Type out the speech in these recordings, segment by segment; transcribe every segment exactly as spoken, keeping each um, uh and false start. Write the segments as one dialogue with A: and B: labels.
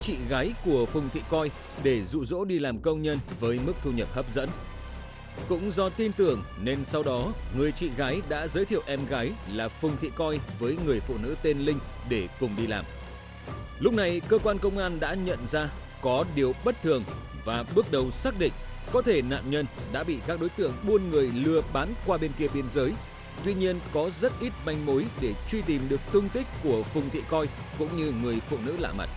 A: chị gái của Phùng Thị Coi để dụ dỗ đi làm công nhân với mức thu nhập hấp dẫn. Cũng do tin tưởng nên sau đó người chị gái đã giới thiệu em gái là Phùng Thị Coi với người phụ nữ tên Linh để cùng đi làm. Lúc này cơ quan công an đã nhận ra có điều bất thường và bước đầu xác định có thể nạn nhân đã bị các đối tượng buôn người lừa bán qua bên kia biên giới. Tuy nhiên có rất ít manh mối để truy tìm được tung tích của Phùng Thị Coi cũng như người phụ nữ lạ mặt.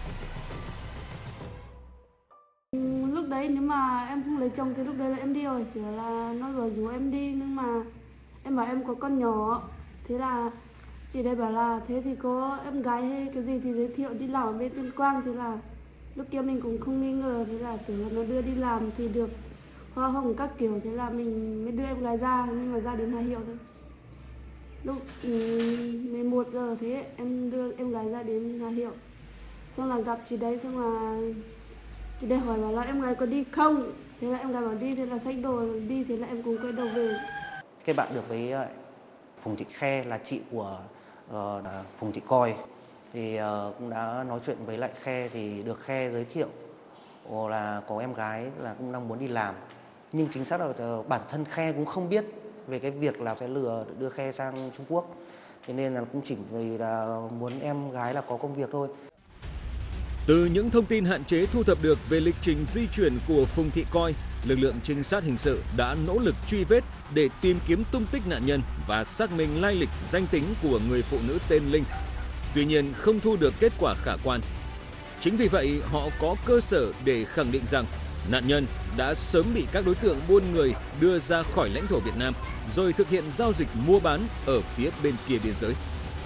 B: Lúc đấy nếu mà em không lấy chồng thì lúc đấy là em đi rồi, kiểu là nó vừa rủ em đi, nhưng mà em bảo em có con nhỏ, thế là chị đấy bảo là thế thì có em gái hay cái gì thì giới thiệu đi làm ở bên Tuyên Quang. Thế là lúc kia mình cũng không nghi ngờ, thế là tưởng là nó đưa đi làm thì được hoa hồng các kiểu, thế là mình mới đưa em gái ra, nhưng mà ra đến Hà Hiệu thôi. Lúc mười một giờ thế em đưa em gái ra đến Hà Hiệu, xong là gặp chị đấy, xong là chị đấy hỏi bảo là em gái có đi không, thế là em gái bảo đi, thế là xách đồ đi, thế là em cùng quay đầu về.
C: Kết bạn được với Phùng Thị Khe là chị của uh, Phùng Thị Coi, thì uh, cũng đã nói chuyện với lại Khe, thì được Khe giới thiệu là có em gái là cũng đang muốn đi làm, nhưng chính xác là uh, bản thân Khe cũng không biết về cái việc là sẽ lừa đưa Khe sang Trung Quốc, thế nên là cũng chỉ vì là muốn em gái là có công việc thôi.
A: Từ những thông tin hạn chế thu thập được về lịch trình di chuyển của Phùng Thị Coi, lực lượng trinh sát hình sự đã nỗ lực truy vết để tìm kiếm tung tích nạn nhân và xác minh lai lịch danh tính của người phụ nữ tên Linh. Tuy nhiên không thu được kết quả khả quan. Chính vì vậy họ có cơ sở để khẳng định rằng nạn nhân đã sớm bị các đối tượng buôn người đưa ra khỏi lãnh thổ Việt Nam rồi thực hiện giao dịch mua bán ở phía bên kia biên giới.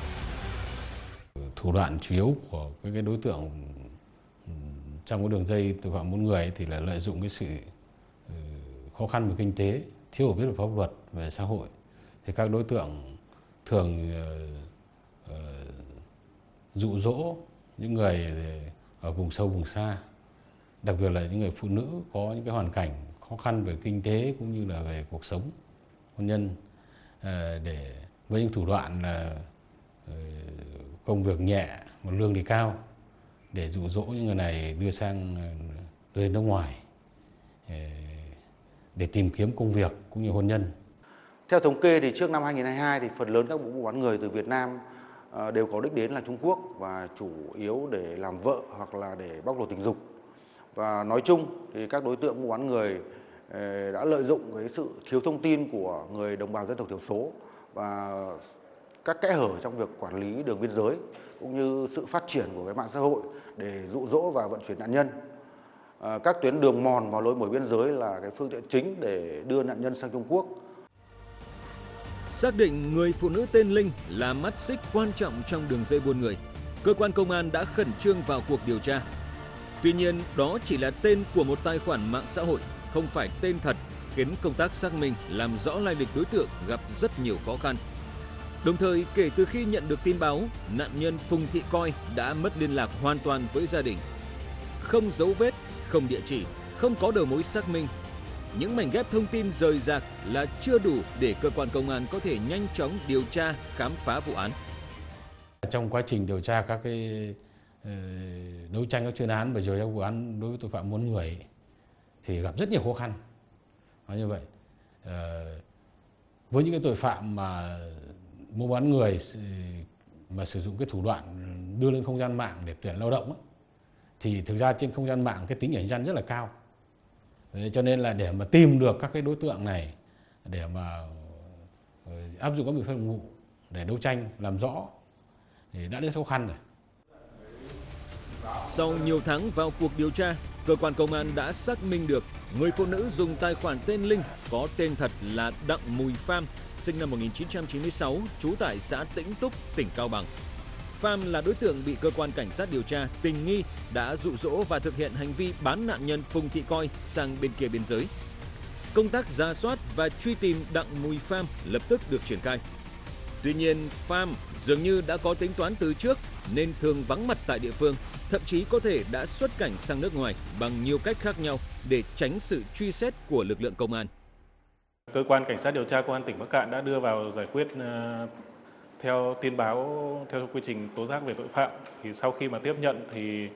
D: Thủ đoạn chủ yếu của cái đối tượng trong cái đường dây tội phạm buôn người thì là lợi dụng cái sự khó khăn về kinh tế, thiếu hiểu biết về pháp luật, về xã hội, thì các đối tượng thường uh, uh, dụ dỗ những người ở vùng sâu vùng xa, đặc biệt là những người phụ nữ có những cái hoàn cảnh khó khăn về kinh tế cũng như là về cuộc sống hôn nhân, uh, để với những thủ đoạn là uh, công việc nhẹ mà lương thì cao, để dụ dỗ những người này đưa sang đưa đến nước ngoài để tìm kiếm công việc cũng như hôn nhân.
E: Theo thống kê thì trước năm hai nghìn không trăm hai mươi hai thì phần lớn các vụ buôn người từ Việt Nam đều có đích đến là Trung Quốc và chủ yếu để làm vợ hoặc là để bóc lột tình dục. Và nói chung thì các đối tượng buôn bán người đã lợi dụng cái sự thiếu thông tin của người đồng bào dân tộc thiểu số và các kẽ hở trong việc quản lý đường biên giới cũng như sự phát triển của cái mạng xã hội để dụ dỗ và vận chuyển nạn nhân. À, các tuyến đường mòn vào lối mỏi biên giới là cái phương tiện chính để đưa nạn nhân sang Trung Quốc.
A: Xác định người phụ nữ tên Linh là mắt xích quan trọng trong đường dây buôn người, cơ quan công an đã khẩn trương vào cuộc điều tra. Tuy nhiên, đó chỉ là tên của một tài khoản mạng xã hội, không phải tên thật, khiến công tác xác minh làm rõ lai lịch đối tượng gặp rất nhiều khó khăn. Đồng thời, kể từ khi nhận được tin báo, nạn nhân Phùng Thị Coi đã mất liên lạc hoàn toàn với gia đình. Không dấu vết, không địa chỉ, không có đầu mối xác minh. Những mảnh ghép thông tin rời rạc là chưa đủ để cơ quan công an có thể nhanh chóng điều tra, khám phá vụ án.
D: Trong quá trình điều tra các cái uh, đấu tranh các chuyên án và điều tra vụ án đối với tội phạm buôn người thì gặp rất nhiều khó khăn. Nói như vậy, uh, với những cái tội phạm mà mua bán người mà sử dụng cái thủ đoạn đưa lên không gian mạng để tuyển lao động ấy, thì thực ra trên không gian mạng cái tính ẩn danh rất là cao. Đấy, cho nên là để mà tìm được các cái đối tượng này để mà áp dụng các biện pháp nghiệp vụ để đấu tranh làm rõ thì đã rất khó khăn rồi.
A: Sau nhiều tháng vào cuộc điều tra, cơ quan công an đã xác minh được người phụ nữ dùng tài khoản tên Linh có tên thật là Đặng Mùi Pham, sinh năm một nghìn chín trăm chín mươi sáu, trú tại xã Tĩnh Túc, tỉnh Cao Bằng. Pham là đối tượng bị cơ quan cảnh sát điều tra tình nghi đã dụ dỗ và thực hiện hành vi bán nạn nhân Phùng Thị Coi sang bên kia biên giới. Công tác rà soát và truy tìm Đặng Mùi Pham lập tức được triển khai. Tuy nhiên, Pham dường như đã có tính toán từ trước nên thường vắng mặt tại địa phương, thậm chí có thể đã xuất cảnh sang nước ngoài bằng nhiều cách khác nhau để tránh sự truy xét của lực lượng công an.
F: Cơ quan cảnh sát điều tra công an tỉnh Bắc Kạn đã đưa vào giải quyết uh, theo tin báo, theo quy trình tố giác về tội phạm. Thì sau khi mà tiếp nhận thì